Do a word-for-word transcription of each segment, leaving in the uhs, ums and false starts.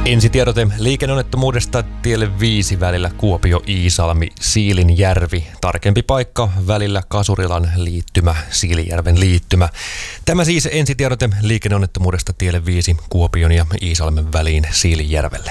Ensitiedote liikenneonnettomuudesta tielle viisi välillä Kuopio-Iisalmi Siilinjärvi. Tarkempi paikka välillä Kasurilan liittymä, Siilinjärven liittymä. Tämä siis ensitiedote liikenneonnettomuudesta tielle viisi Kuopion ja Iisalmen väliin Siilinjärvelle.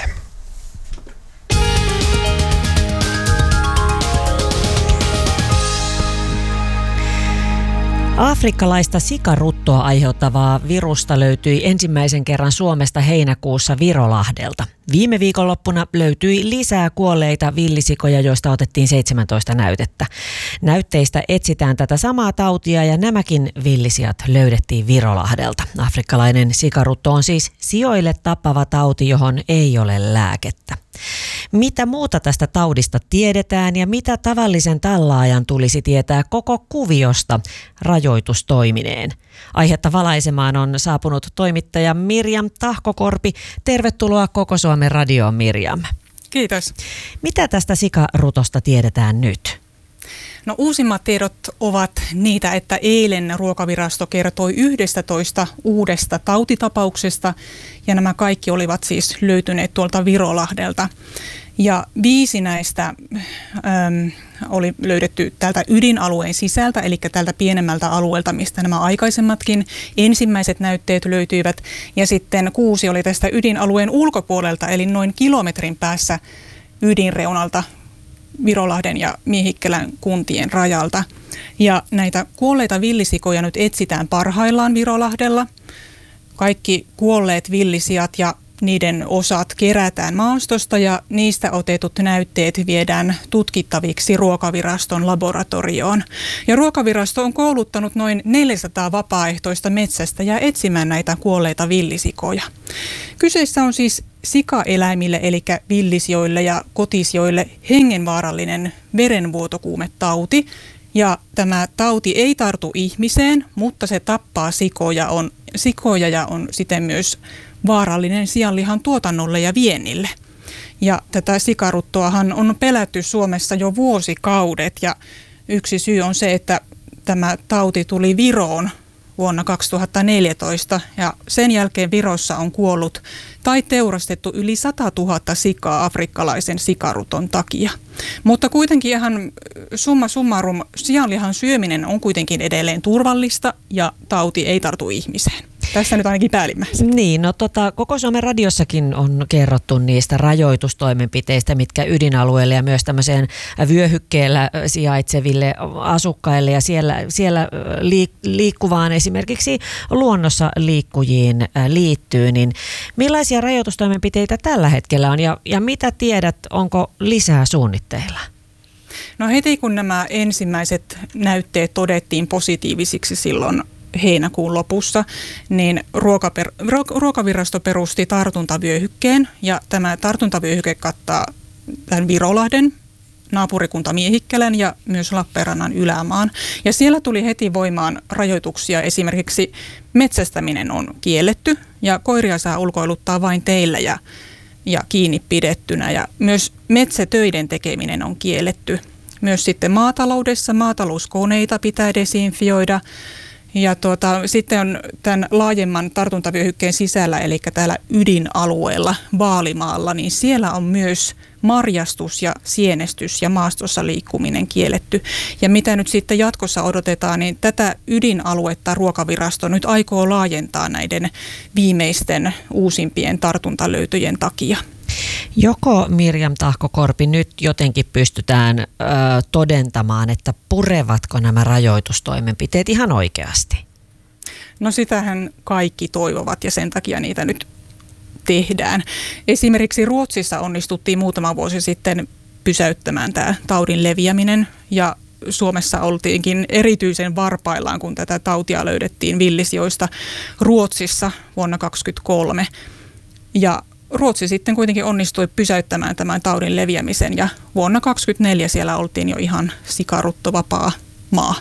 Afrikkalaista sikaruttoa aiheuttavaa virusta löytyi ensimmäisen kerran Suomesta heinäkuussa Virolahdelta. Viime viikonloppuna löytyi lisää kuolleita villisikoja, joista otettiin seitsemäntoista näytettä. Näytteistä etsitään tätä samaa tautia ja nämäkin villisijat löydettiin Virolahdelta. Afrikkalainen sikarutto on siis sioille tappava tauti, johon ei ole lääkettä. Mitä muuta tästä taudista tiedetään ja mitä tavallisen tallaajan tulisi tietää koko kuviosta rajoitustoimineen? Aihetta valaisemaan on saapunut toimittaja Mirjam Tahkokorpi. Tervetuloa Koko Suomen radioon, Mirjam. Kiitos. Mitä tästä sikarutosta tiedetään nyt? No uusimmat tiedot ovat niitä, että eilen Ruokavirasto kertoi yhdestätoista uudesta tautitapauksesta ja nämä kaikki olivat siis löytyneet tuolta Virolahdelta. Ja viisi näistä äm, oli löydetty täältä ydinalueen sisältä, eli tältä pienemmältä alueelta, mistä nämä aikaisemmatkin ensimmäiset näytteet löytyivät. Ja sitten kuusi oli tästä ydinalueen ulkopuolelta, eli noin kilometrin päässä ydinreunalta Virolahden ja Miehikkelän kuntien rajalta. Ja näitä kuolleita villisikoja nyt etsitään parhaillaan Virolahdella. Kaikki kuolleet villisijat ja niiden osat kerätään maastosta ja niistä otetut näytteet viedään tutkittaviksi Ruokaviraston laboratorioon. Ja Ruokavirasto on kouluttanut noin neljäsataa vapaaehtoista metsästäjää etsimään näitä kuolleita villisikoja. Kyseessä on siis sikaeläimille eli villisijoille ja kotisijoille hengenvaarallinen verenvuotokuumetauti. Ja tämä tauti ei tartu ihmiseen, mutta se tappaa sikoja, on, sikoja ja on siten myös vaarallinen sianlihan tuotannolle ja viennille. Ja tätä sikaruttoahan on pelätty Suomessa jo vuosikaudet ja yksi syy on se, että tämä tauti tuli Viroon vuonna kaksituhattaneljätoista ja sen jälkeen Virossa on kuollut tai teurastettu yli sata tuhatta sikaa afrikkalaisen sikaruton takia. Mutta kuitenkin ihan summa summarum, sianlihan syöminen on kuitenkin edelleen turvallista ja tauti ei tartu ihmiseen. Tässä nyt ainakin päällimmäiset. Niin, no tota, Koko Suomen radiossakin on kerrottu niistä rajoitustoimenpiteistä, mitkä ydinalueelle ja myös tämmöiseen vyöhykkeellä sijaitseville asukkaille ja siellä, siellä liik- liikkuvaan esimerkiksi luonnossa liikkujiin liittyy, niin millaisia rajoitustoimenpiteitä tällä hetkellä on ja, ja mitä tiedät, onko lisää suunnitteilla? No heti kun nämä ensimmäiset näytteet todettiin positiivisiksi silloin heinäkuun lopussa, niin ruokaper, Ruokavirasto perusti tartuntavyöhykkeen ja tämä tartuntavyöhyke kattaa tämän Virolahden, naapurikunta Miehikkelän ja myös Lappeenrannan ylämaan. Ja siellä tuli heti voimaan rajoituksia, esimerkiksi metsästäminen on kielletty ja koiria saa ulkoiluttaa vain teillä ja, ja kiinni pidettynä ja myös metsätöiden tekeminen on kielletty. Myös sitten maataloudessa maatalouskoneita pitää desinfioida. Ja tuota, sitten on tämän laajemman tartuntavyöhykkeen sisällä, eli täällä ydinalueella Vaalimaalla, niin siellä on myös marjastus ja sienestys ja maastossa liikkuminen kielletty. Ja mitä nyt sitten jatkossa odotetaan, niin tätä ydinaluetta Ruokavirasto nyt aikoo laajentaa näiden viimeisten uusimpien tartuntalöytöjen takia. Joko Mirjam Tahkokorpi nyt jotenkin pystytään ö, todentamaan, että purevatko nämä rajoitustoimenpiteet ihan oikeasti? No sitähän kaikki toivovat ja sen takia niitä nyt tehdään. Esimerkiksi Ruotsissa onnistuttiin muutama vuosi sitten pysäyttämään tämä taudin leviäminen ja Suomessa oltiinkin erityisen varpaillaan, kun tätä tautia löydettiin villisijoista Ruotsissa vuonna kaksituhattakaksikymmentäkolme. Ja Ruotsi sitten kuitenkin onnistui pysäyttämään tämän taudin leviämisen ja vuonna kaksituhattakaksikymmentäneljä siellä oltiin jo ihan sikaruttovapaa maa.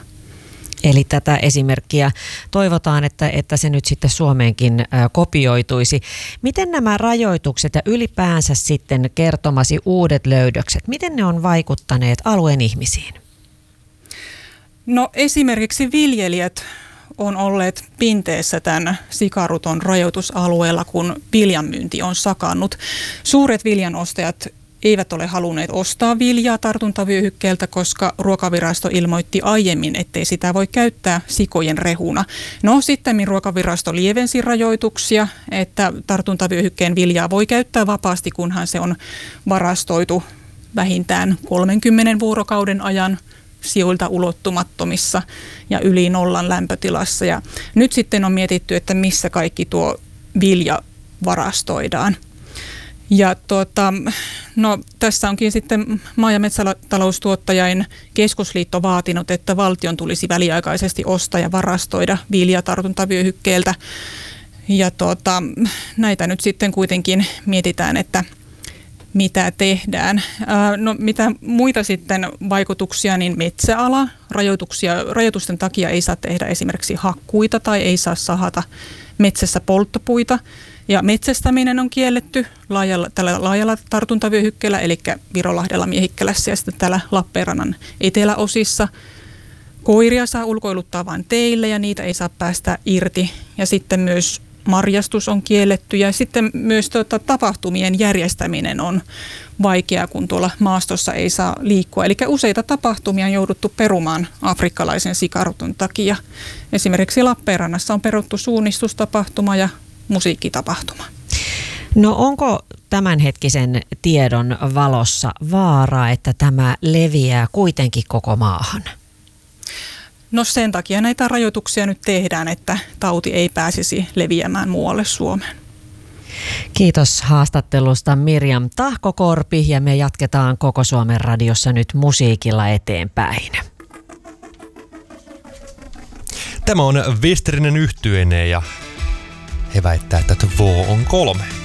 Eli tätä esimerkkiä toivotaan, että, että se nyt sitten Suomeenkin ä, kopioituisi. Miten nämä rajoitukset ja ylipäänsä sitten kertomasi uudet löydökset, miten ne on vaikuttaneet alueen ihmisiin? No esimerkiksi viljelijät on olleet pinteessä tämän sikaruton rajoitusalueella, kun viljanmyynti on sakannut. Suuret viljanostajat eivät ole halunneet ostaa viljaa tartuntavyöhykkeeltä, koska Ruokavirasto ilmoitti aiemmin, ettei sitä voi käyttää sikojen rehuna. No sitten Ruokavirasto lievensi rajoituksia, että tartuntavyöhykkeen viljaa voi käyttää vapaasti, kunhan se on varastoitu vähintään kolmenkymmenen vuorokauden ajan sijoilta ulottumattomissa ja yli nollan lämpötilassa. Ja nyt sitten on mietitty, että missä kaikki tuo vilja varastoidaan. Ja tuota, no, tässä onkin sitten maa- ja metsätaloustuottajain keskusliitto vaatinut, että valtion tulisi väliaikaisesti ostaa ja varastoida vilja tartuntavyöhykkeeltä. Ja tuota, näitä nyt sitten kuitenkin mietitään, että mitä tehdään. No, mitä muita sitten vaikutuksia, niin metsäala. Rajoituksia, rajoitusten takia ei saa tehdä esimerkiksi hakkuita tai ei saa sahata metsässä polttopuita. Ja metsästäminen on kielletty laajalla, tällä laajalla tartuntavyöhykkeellä, eli Virolahdella, Miehikkälässä ja sitten täällä Lappeenrannan eteläosissa. Koiria saa ulkoiluttaa vain teille ja niitä ei saa päästä irti. Ja sitten myös marjastus on kielletty ja sitten myös tuota, tapahtumien järjestäminen on vaikeaa, kun tuolla maastossa ei saa liikkua. Eli useita tapahtumia on jouduttu perumaan afrikkalaisen sikaruton takia. Esimerkiksi Lappeenrannassa on peruttu suunnistustapahtuma ja musiikkitapahtuma. No onko tämänhetkisen tiedon valossa vaara, että tämä leviää kuitenkin koko maahan? No sen takia näitä rajoituksia nyt tehdään, että tauti ei pääsisi leviämään muualle Suomeen. Kiitos haastattelusta Mirjam Tahkokorpi ja me jatketaan Koko Suomen radiossa nyt musiikilla eteenpäin. Tämä on Westerinen yhtyeinen ja he väittää, että Två on kolme.